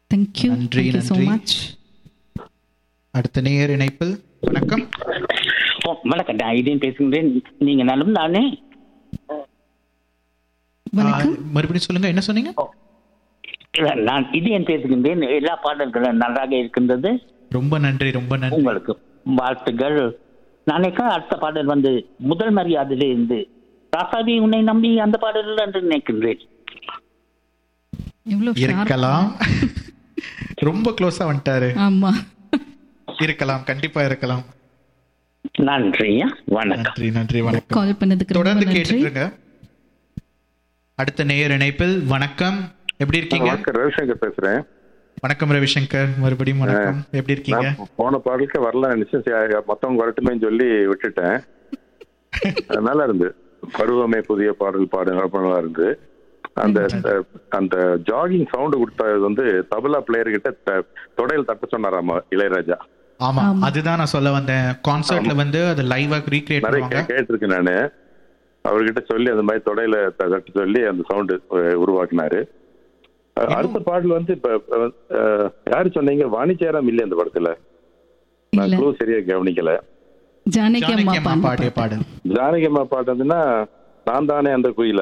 Thank you, நன்றி thank you so நன்றி. Much. அடுத்த நேயர் இணைப்பில். வணக்கம். வணக்கம், நான் இதேன் பேசுகிறேன். நீங்க நலம் தானே? வணக்கம். மறுபடியும் சொல்லுங்க, என்ன சொன்னீங்க? நான் இதேன் பேசுகின்றேன். எல்லா பாடல்களும் நன்றாக இருக்கின்றது. ரொம்ப நன்றி, ரொம்ப நன்றி. உங்களுக்கு வாழ்த்துக்கள். நாளைக்கு அடுத்த பாடல் வந்து முதல் மரியாதையில இருந்து ராசாவி உன்னை நம்பி அந்த பாடல் என்று நினைக்கின்றேன். எவ்வளவு இருக்கலாம். ரொம்ப க்ளோஸா வந்துட்டாரு. ஆமா, இருக்கலாம், கண்டிப்பா இருக்கலாம். நன்றி, வணக்கம். நன்றி நன்றி, வணக்கம். கால் பண்ணதுக்கு ரொம்ப தொடர்ந்து நன்றி. கேட்டுட்டு இருங்க. அடுத்த நேயர் இணைப்பில். வணக்கம், எப்படி இருக்கீங்க? ரவிசங்கர் பேசுறேன். வணக்கம் ரவிசங்கர், மறுபடியும் வணக்கம். எப்படி இருக்கீங்க? நான் போன பாடலுக்கு வரல நினைச்சேன், மொத்தவங்க வரட்டுமே சொல்லி விட்டுட்டேன். நல்லா இருந்து பருவமே புதிய பாடல் நல்லா இருந்து. அந்த அந்த ஜாகிங் சவுண்ட் கொடுத்தது வந்து தபலா பிளேயர் கிட்ட தொடையில் தட்ட சொன்னாராமா இளையராஜா. ஆமா, அதுதான் நான் சொல்ல வந்தேன். கான்சர்ட்ல வந்து அது லைவா ரீக்ரியேட் பண்ணுவாங்க. கேட்டிருக்கேன் நானு. அவர்கிட்ட சொல்லி அந்த மாதிரி தொடையில தட்ட சொல்லி அந்த சவுண்ட் உருவாக்கினாரு. அடுத்த பாடல் வந்து இப்ப யாரு சொன்னீங்க? வாணிஜெயராம் இல்ல அந்த படத்துல. நான் க்ளூ சரியா கவனிக்கல. ஜானகி அம்மா பாடிய பாடல். ஜானகி அம்மா பாட்டு வந்துன்னா நான் தானே அந்த குயிலா?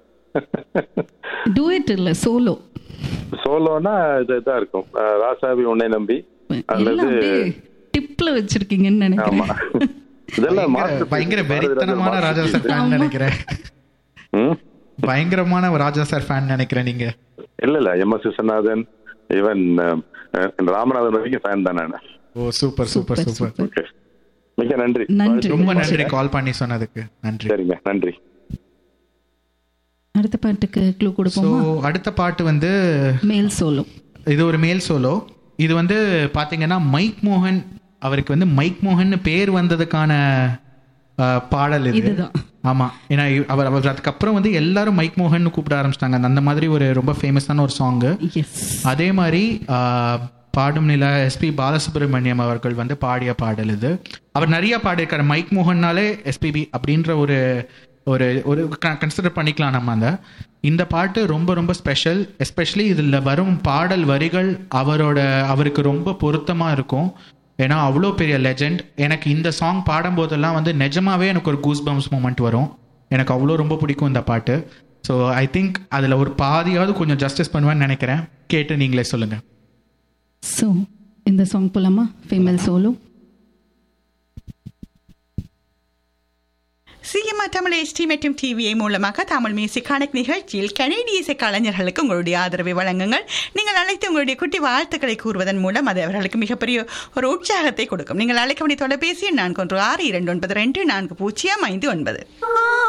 டூயட் இல்ல, சோலோ. சோலோனா இதுதான் இருக்கும். ராசாவி உன்னை நம்பி அல்லது டிப்ல வச்சிருக்கீங்கன்னு நினைக்கிறேன். ஆமா, இதெல்லாம் பயங்கர வெறித்தனமான ராஜா சார் ஃபேன் நினைக்கிறேன். பயங்கரமான ராஜா சார் ஃபேன் நினைக்கிறேன் நீங்க. இல்ல எம்.எஸ். விஸ்வநாதன், ஈவன் ராமநாதன் வரைக்கும் ஃபேன் தான் நான். ஓ, சூப்பர் சூப்பர் சூப்பர். ஓகே, மிக நன்றி. ரொம்ப நன்றி கால் பண்ணி சொன்னதுக்கு. நன்றி. சரிங்க, நன்றி. அடுத்த பாட்டுக்கு க்ளூ கொடுப்போமா? அடுத்த பாட்டு வந்து மேல் சோலோ. இது ஒரு மேல் சோலோ. இது வந்து பாத்தீங்கன்னா மைக் மோகன் அவருக்கு வந்து மைக் மோகன் பேர் வந்ததுக்கான பாடல் இதுதான். ஆமா, ஏன்னா அவர் அதுக்கப்புறம் வந்து எல்லாரும் மைக் மோகன் கூப்பிட ஆரம்பிச்சிட்டாங்க. அந்த மாதிரி ஒரு ரொம்ப ஃபேமஸான ஒரு சாங்கு. அதே மாதிரி பாடும் நிலா எஸ்பி பாலசுப்ரமணியம் அவர்கள் வந்து பாடிய பாடல் இது. அவர் நிறைய பாடியிருக்காரு. மைக் மோகன்னாலே எஸ்பிபி அப்படின்ற ஒரு ஒரு ஒரு கன்சிடர் பண்ணிக்கலாம் நம்ம. இந்த பாட்டு ரொம்ப ரொம்ப ஸ்பெஷல். எஸ்பெஷலி இதில் வரும் பாடல் வரிகள் அவருக்கு ரொம்ப பொருத்தமாக இருக்கும். ஏன்னா அவ்வளோ பெரிய லெஜெண்ட். எனக்கு இந்த சாங் பாடும்போதெல்லாம் வந்து நிஜமாவே எனக்கு ஒரு கூஸ் பம்ப்ஸ் மூமெண்ட் வரும். எனக்கு அவ்வளோ ரொம்ப பிடிக்கும் இந்த பாட்டு. ஸோ ஐ திங்க் அதில் ஒரு பாதியாவது கொஞ்சம் ஜஸ்டிஸ் பண்ணுவேன்னு நினைக்கிறேன். கேட்டு நீங்களே சொல்லுங்கள். ஸோ இந்த சாங் போலாமா? Female solo. CMR Tamil HD மற்றும் டிவிஐ மூலமாக தமிழ் மியூசிக் கணக்கு நிகழ்ச்சியில் கனேடிய இசை கலைஞர்களுக்கு உங்களுடைய ஆதரவை வழங்குங்கள். நீங்கள் அழைத்து உங்களுடைய குட்டி வாழ்த்துக்களை கூறுவதன் மூலம் அது அவர்களுக்கு மிகப்பெரிய ஒரு உற்சாகத்தை கொடுக்கும். நீங்கள் அழைக்க வேண்டிய தொலைபேசி 4162292405.